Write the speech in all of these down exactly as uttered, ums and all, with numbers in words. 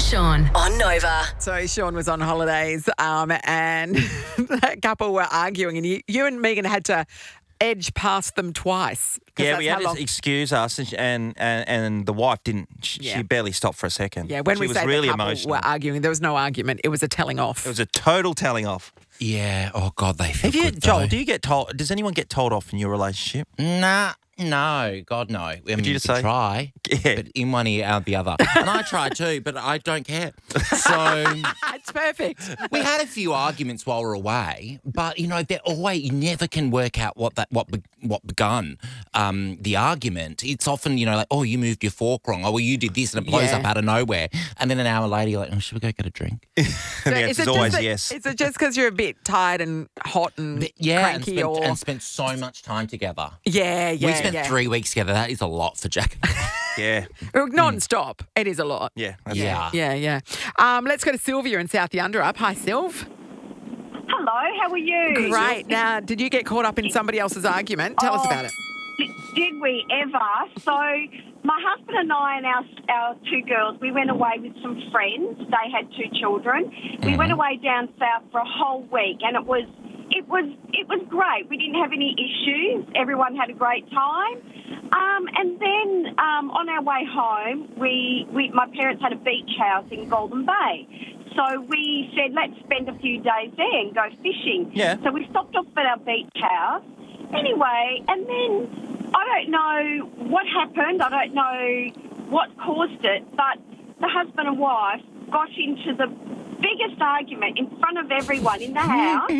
Sean on Nova. So Sean was on holidays um, and that couple were arguing and you, you and Megan had to edge past them twice. 'cause Yeah, that's we how had long- to excuse us, and she- and, and and the wife didn't. She, Yeah. she barely stopped for a second. Yeah, when she we was say really the couple emotional. were arguing, there was no argument. It was a telling off. It was a total telling off. Yeah. Oh, God, they feel Have you, good, Joel? though. Do you get told? Does anyone get told off in your relationship? Nah, no. God, no. I mean, you you just can say? try, Yeah. but in one ear, out the other. And I try too, but I don't care. So It's perfect. we had a few arguments while we were away, but, you know, they're always, you never can work out what that what be, what begun um, the argument. It's often, you know, like, oh, you moved your fork wrong. Oh, well, you did this, and it blows Yeah. up out of nowhere. And then an hour later, you're like, oh, should we go get a drink? And So the is answer's it always just that- yes. Is it just because you're a bit tired and hot and But, yeah, and cranky spent, or... and spent so much time together. yeah, yeah, we spent yeah. three weeks together. That is a lot for Jack. yeah, Non-stop. It is a lot. yeah, that's Yeah. Yeah, yeah. Um, let's go to Sylvia in South Yanderup. Hi, Sylv. Hello, how are you? Great. Now, did you get caught up in somebody else's argument? Tell us Oh, about it. Did we ever? So my husband and I and our, our two girls, we went away with some friends. They had two children. We went away down south for a whole week, and it was it was it was great. We didn't have any issues. Everyone had a great time. Um, and then um, on our way home, we, we my parents had a beach house in Golden Bay. So we said, let's spend a few days there and go fishing. Yeah. So we stopped off at our beach house. Anyway, and then I don't know what happened. I don't know what caused it, but the husband and wife got into the biggest argument in front of everyone in the house.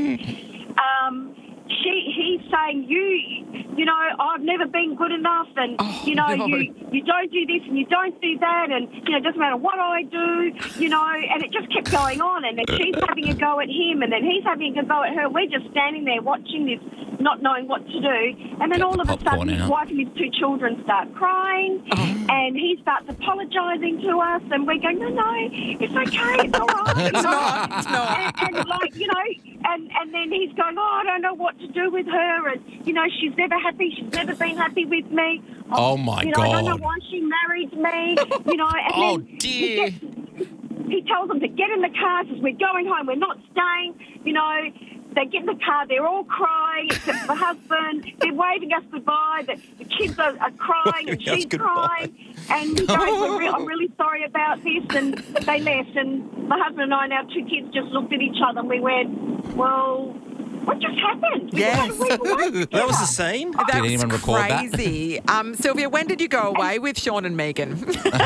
Um, she, he's saying, you, you know, I've never been good enough, and Oh, you know, no. you, you don't do this and you don't do that, and you know, it doesn't matter what I do, you know, and it just kept going on. And then she's having a go at him, and then he's having a go at her. We're just standing there watching this, not knowing what to do. And then Get all the of a popcorn sudden, his out. wife and his two children start crying, and he starts apologising to us, and we're going, no, no, it's okay, it's all right. It's not, it's not. And, and like, you know, and, and then he's going, oh, I don't know what to do with her, and, you know, she's never happy, she's never been happy with me. Oh, my you know, I don't know God. why she married me, you know, and Oh, then he dear. gets- he tells them to get in the car, says, we're going home, we're not staying, you know. They get in the car, they're all crying, except the husband. They're waving us goodbye. The, the kids are, are crying, and Waving us she's goodbye. crying. And he goes, We're re- I'm really sorry about this. And they left. And my husband and I and our two kids just looked at each other, and we went, well, what just happened? We Yes. just had a week away That was the together. scene. That Did was anyone record that? crazy. Um, Sylvia, when did you go away with Sean and Megan?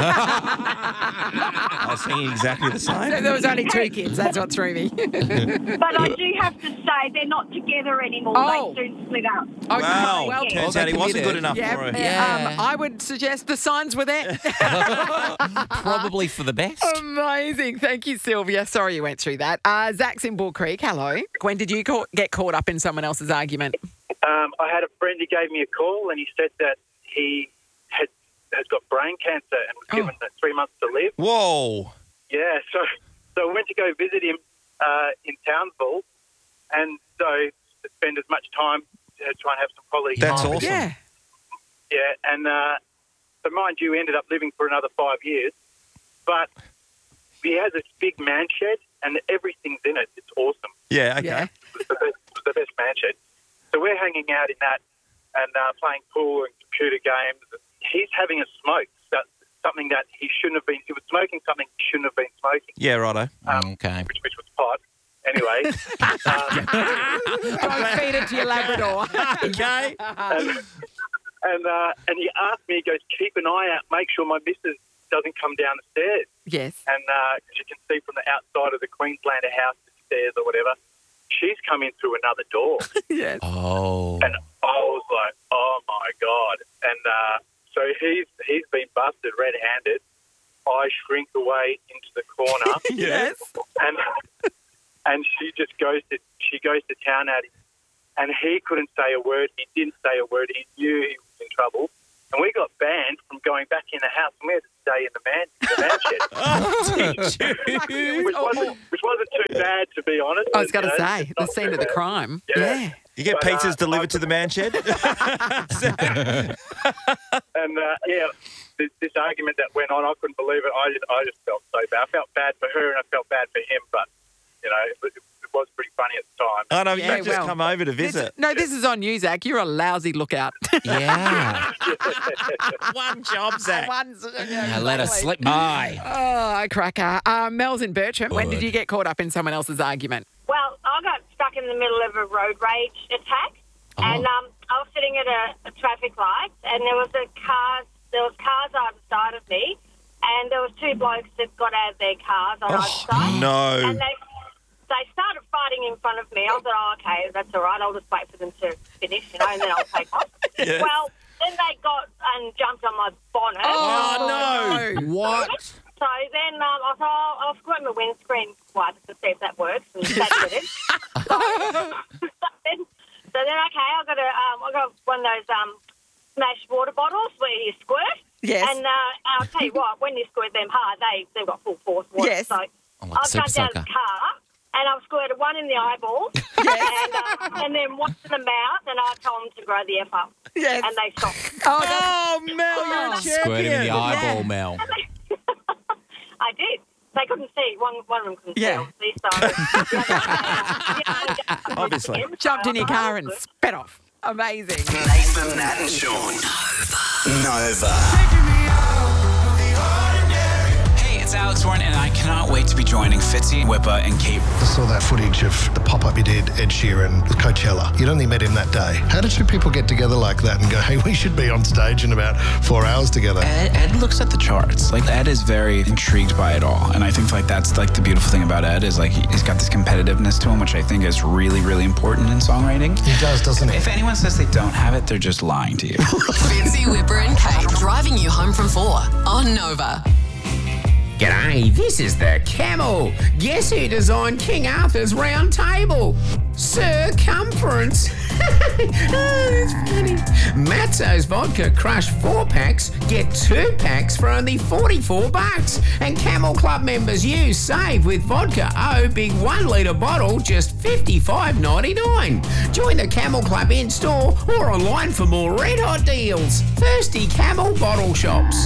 I was thinking exactly the same. There was only two kids. That's what threw me. But I do have to say, they're not together anymore. Oh. They soon split up. Okay, Wow. well, Yeah. Turns Well, out he they wasn't good committed. enough yeah, for her. Yeah. Um, I would suggest the signs were there. Probably for the best. Amazing. Thank you, Sylvia. Sorry you went through that. Uh, Zach's in Bull Creek. Hello. When did you ca- get caught up in someone else's argument? Um, I had a friend who gave me a call, and he said that he had has got brain cancer and was Oh. given uh, three months to live. Whoa. Yeah, so so I went to go visit him uh, in Townsville, and so to spend as much time to try and have some quality That's time. awesome. Yeah. Yeah, and uh, so mind you, ended up living for another five years, but he has this big man shed, and everything's in it. It's awesome. Yeah. Okay. Yeah. It's the best, it's the best man shed. So we're hanging out in that and uh, playing pool and computer games. He's having a smoke, that, something that he shouldn't have been. He was smoking something he shouldn't have been smoking, Yeah. Righto. um, Okay. which, which was pot. Anyway, um, Don't feed it to your Labrador. Okay. and and, uh, and he asked me, he goes, keep an eye out, make sure my missus doesn't come down the stairs. Yes. And because you can see from the outside of the Queenslander house, the stairs or whatever, she's come in through another door. Yes. Oh. And I was like, oh, my God. And uh, so he's he's been busted red-handed. I shrink away into the corner, Yes. and and she just goes to she goes to town at him. And he couldn't say a word. He didn't say a word. He knew he was in trouble. And we got banned from going back in the house. And we had to stay in the man, the man shed. which, wasn't, which wasn't too bad, to be honest. I was going to You know, say, it's the not scene too of the bad. crime. Yeah. Yeah. You get But, uh, pizzas delivered to the man shed? And and uh, yeah, this, this argument that went on, I couldn't believe it. I just, I just felt so bad. I felt bad for her and I felt bad for him, but you know, it, was- it was pretty funny at the time. I know, Yeah, you just well, come over to This- visit. no, this is on you, Zach. You're a lousy lookout. Yeah. One job, Zach. One's- yeah, Now let us exactly. slip by. Oh, cracker. Uh, Mel's in Bertram. When did Lord. you get caught up in someone else's argument? Well, I got stuck in the middle of a road rage attack, Oh. and um, I was sitting at a, a traffic light, and there was a car. There was cars either side of me, and there was two blokes that got out of their cars on either side. No. And they they started fighting in front of me. I thought, oh, okay, that's all right. I'll just wait for them to finish, you know, and then I'll take off. Yeah. Well, then they got and jumped on my bonnet. Oh, no. What? So then um, I thought, oh, I'll squirt my windscreen wiper to see if that works, and that did it. So then, so then, okay, I got a, um, I got one of those um, smashed water bottles where you squirt. Yes. And uh, I'll tell you what, when you squirt them hard, they they've got full force water. Yes. So Oh, like I've Super jumped out of Soaker. the car and I've squirted one in the eyeball, and, uh, and then one in the mouth, and I told them to grow the F up, Yes. and they stopped. Oh, that's- Oh, Mel, you're a champion. Squirt him in the eyeball, Mel. I did. They couldn't see. One one of them couldn't Yeah. see, obviously. So, Obviously. jumped in your car and sped off. Amazing. Nathan, Nat and Sean. Nova. Hey, it's Alex Warren, and I cannot wait to be joining Fitzy, Whipper, and Kate. I saw that footage of the pop-up you did, Ed Sheeran, with Coachella. You'd only met him that day. How did two people get together like that and go, hey, we should be on stage in about four hours together? Ed, Ed looks at the charts. Like, Ed is very intrigued by it all, and I think like that's like the beautiful thing about Ed is like he- he's got this competitiveness to him, which I think is really, really important in songwriting. He does, doesn't he? If anyone says they don't have it, they're just lying to you. Fitzy, Whipper and Kate driving you home from four on Nova. G'day, this is the Camel. Guess who designed King Arthur's round table? Circumference. Oh, that's funny. Matzo's Vodka Crush four packs get two packs for only forty-four bucks. And Camel Club members you save with Vodka O Big one litre bottle just fifty-five ninety-nine. Join the Camel Club in store or online for more red hot deals. Thirsty Camel bottle shops.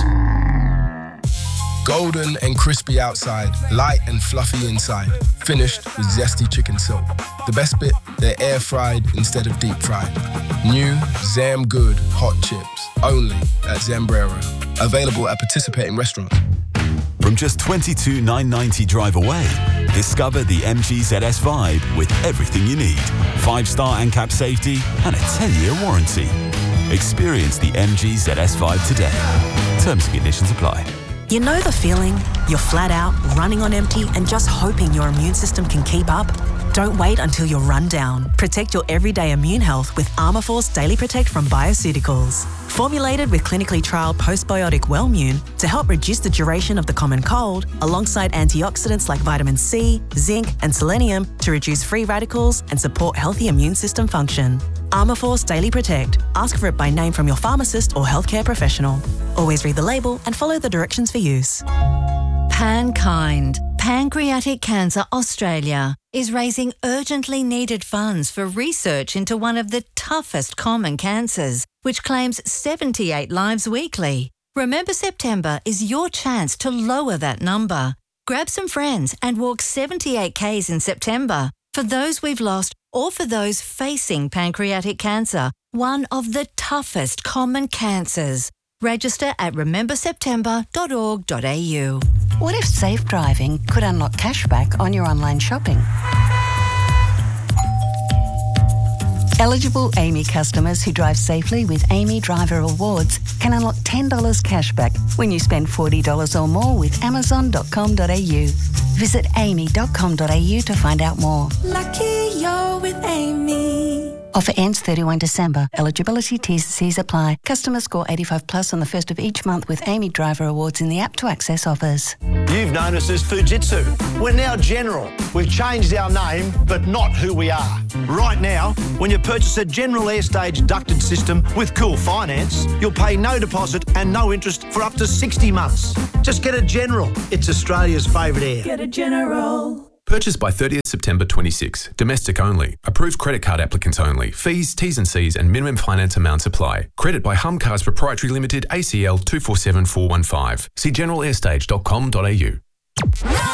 Golden and crispy outside, light and fluffy inside, finished with zesty chicken silk. The best bit, they're air fried instead of deep fried. New Zam Good hot chips, only at Zambrero. Available at participating restaurants. From just twenty-two thousand nine hundred ninety drive away, discover the M G Z S Vibe with everything you need. Five-star ANCAP safety and a ten-year warranty. Experience the M G Z S Vibe today. Terms and conditions apply. You know the feeling? You're flat out, running on empty, and just hoping your immune system can keep up? Don't wait until you're run down. Protect your everyday immune health with Armourforce Daily Protect from Bioceuticals. Formulated with clinically trialled postbiotic Wellmune to help reduce the duration of the common cold, alongside antioxidants like vitamin C, zinc, and selenium to reduce free radicals and support healthy immune system function. Armourforce Daily Protect. Ask for it by name from your pharmacist or healthcare professional. Always read the label and follow the directions for use. Pankind, Pancreatic Cancer Australia, is raising urgently needed funds for research into one of the toughest common cancers, which claims seventy-eight lives weekly. Remember September is your chance to lower that number. Grab some friends and walk seventy-eight kays in September for those we've lost or for those facing pancreatic cancer, one of the toughest common cancers. Register at remember september dot org dot a u. What if safe driving could unlock cashback on your online shopping? Eligible A M I customers who drive safely with A M I Driver Awards can unlock ten dollars cashback when you spend forty dollars or more with amazon dot com dot a u. Visit a m i dot com dot a u to find out more. Lucky you're with Amy. Offer ends thirty-first December. Eligibility T's and C's apply. Customers score eighty-five plus on the first of each month with A M I Driver Awards in the app to access offers. You've known us as Fujitsu. We're now General. We've changed our name, but not who we are. Right now, when you purchase a General Airstage ducted system with Cool Finance, you'll pay no deposit and no interest for up to sixty months. Just get a General. It's Australia's favourite air. Get a General. Purchased by thirtieth September twenty-six. Domestic only. Approved credit card applicants only. Fees, T's and C's and minimum finance amounts apply. Credit by Hum Cars Proprietary Limited, A C L two four seven four one five. See general airstage dot com dot a u.